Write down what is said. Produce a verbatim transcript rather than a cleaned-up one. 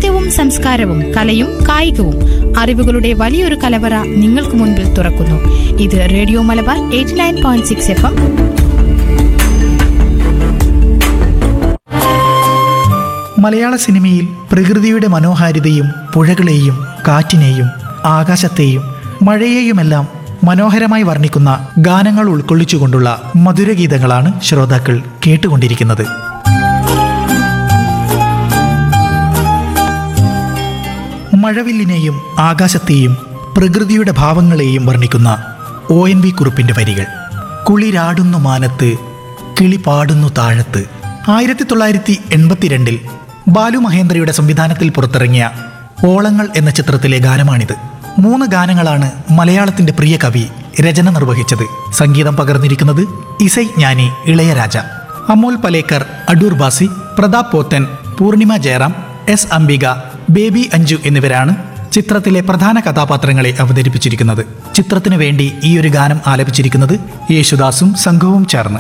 സാഹിത്യവും സംസ്കാരവും കലയും കായികവും അറിവുകളുടെ വലിയൊരു കലവറ നിങ്ങൾക്ക് മുൻപിൽ തുറക്കുന്നു. ഇത് radio Malabar eighty nine point six F M. മലയാള സിനിമയിൽ പ്രകൃതിയുടെ മനോഹാരിതയും പുഴകളെയും കാറ്റിനെയും ആകാശത്തെയും മഴയെയുമെല്ലാം മനോഹരമായി വർണ്ണിക്കുന്ന ഗാനങ്ങൾ ഉൾക്കൊള്ളിച്ചുകൊണ്ടുള്ള മധുരഗീതങ്ങളാണ് ശ്രോതാക്കൾ കേട്ടുകൊണ്ടിരിക്കുന്നത്. മഴവില്ലിനെയും ആകാശത്തെയും പ്രകൃതിയുടെ ഭാവങ്ങളെയും വർണ്ണിക്കുന്ന ഒ എൻ വി കുറുപ്പിന്റെ വരികൾ. കുളിരാടുന്നു മാനത്ത്, കിളി പാടുന്നു താഴത്ത്. ആയിരത്തി തൊള്ളായിരത്തി എൺപത്തിരണ്ടിൽ ബാലു മഹേന്ദ്രയുടെ സംവിധാനത്തിൽ പുറത്തിറങ്ങിയ ഓളങ്ങൾ എന്ന ചിത്രത്തിലെ ഗാനമാണിത്. മൂന്ന് ഗാനങ്ങളാണ് മലയാളത്തിന്റെ പ്രിയ കവി രചന നിർവഹിച്ചത്. സംഗീതം പകർന്നിരിക്കുന്നത് ഇസൈ ജ്ഞാനി ഇളയരാജ. അമോൽ പലേക്കർ, അടൂർ ബാസി, പ്രതാപ് പോത്തൻ, പൂർണിമ ജയറാം, എസ് അംബിക, ബേബി അഞ്ജു എന്നിവരാണ് ചിത്രത്തിലെ പ്രധാന കഥാപാത്രങ്ങളെ അവതരിപ്പിച്ചിരിക്കുന്നത്. ചിത്രത്തിനു വേണ്ടി ഈ ഒരു ഗാനം ആലപിച്ചിരിക്കുന്നത് യേശുദാസും സംഘവും ചേർന്ന്.